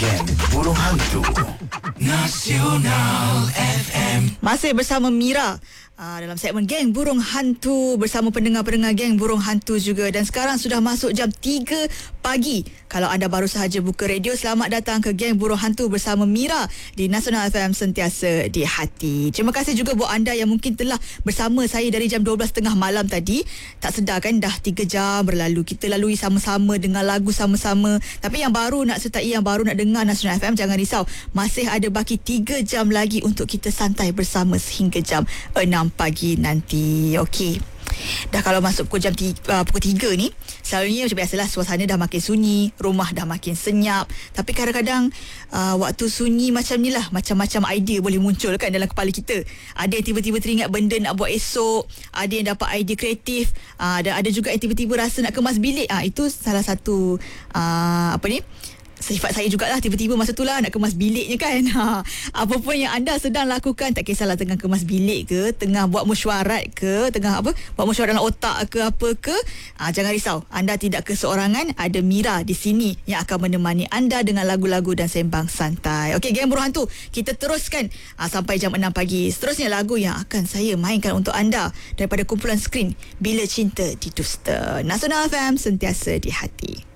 Geng Burung Hantu Nasional FM. Masih bersama Mira dalam segmen Geng Burung Hantu bersama pendengar-pendengar Geng Burung Hantu juga. Dan sekarang sudah masuk jam 3 pagi. Kalau anda baru sahaja buka radio, selamat datang ke Geng Burung Hantu bersama Mira di Nasional FM, sentiasa di hati. Terima kasih juga buat anda yang mungkin telah bersama saya dari jam 12.30 malam tadi. Tak sedar kan dah 3 jam berlalu. Kita lalui sama-sama, dengar lagu sama-sama. Tapi yang baru nak sertai, yang baru nak dengar Nasional FM, jangan risau. Masih ada baki 3 jam lagi untuk kita santai bersama sehingga jam 6 pagi nanti. Okey. Dah kalau masuk pukul 3 ni, selalunya macam biasalah suasana dah makin sunyi, rumah dah makin senyap. Tapi kadang-kadang waktu sunyi macam ni lah, macam-macam idea boleh muncul kan dalam kepala kita. Ada yang tiba-tiba teringat benda nak buat esok, ada yang dapat idea kreatif, dan ada juga yang tiba-tiba rasa nak kemas bilik. Itu salah satu sifat saya jugalah, tiba-tiba masa tu lah nak kemas biliknya kan. Apa pun yang anda sedang lakukan, tak kisahlah tengah kemas bilik ke, tengah buat mesyuarat ke, tengah buat mesyuarat dalam otak ke apa ke, jangan risau, anda tidak keseorangan. Ada Mira di sini yang akan menemani anda dengan lagu-lagu dan sembang santai. Okey, Geng Burung Hantu, kita teruskan sampai jam 6 pagi. Seterusnya lagu yang akan saya mainkan untuk anda daripada kumpulan Skrin, Bila Cinta Didusta. Nasional FM, sentiasa di hati.